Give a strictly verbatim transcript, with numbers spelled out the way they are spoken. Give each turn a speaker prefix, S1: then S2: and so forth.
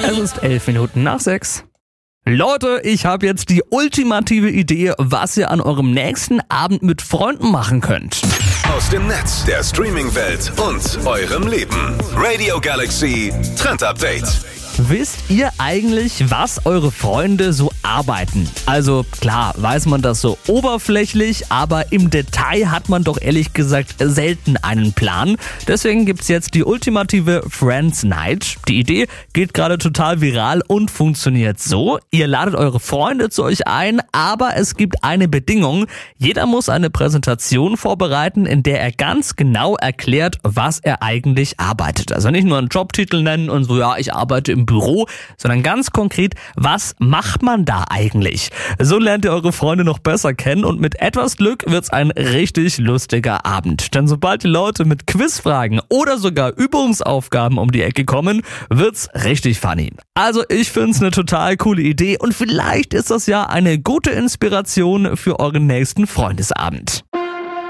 S1: Es ist elf Minuten nach sechs. Leute, ich habe jetzt die ultimative Idee, was ihr an eurem nächsten Abend mit Freunden machen könnt.
S2: Aus dem Netz, der Streaming-Welt und eurem Leben. Radio Galaxy Trend Update.
S1: Wisst ihr eigentlich, was eure Freunde so arbeiten? Also klar, weiß man das so oberflächlich, aber im Detail hat man doch ehrlich gesagt selten einen Plan. Deswegen gibt's jetzt die ultimative Friends Night. Die Idee geht gerade total viral und funktioniert so. Ihr ladet eure Freunde zu euch ein, aber es gibt eine Bedingung. Jeder muss eine Präsentation vorbereiten, in der er ganz genau erklärt, was er eigentlich arbeitet. Also nicht nur einen Jobtitel nennen und so, ja, ich arbeite im Büro, sondern ganz konkret, was macht man da eigentlich? So lernt ihr eure Freunde noch besser kennen und mit etwas Glück wird's ein richtig lustiger Abend. Denn sobald die Leute mit Quizfragen oder sogar Übungsaufgaben um die Ecke kommen, wird's richtig funny. Also ich find's eine total coole Idee und vielleicht ist das ja eine gute Inspiration für euren nächsten Freundesabend.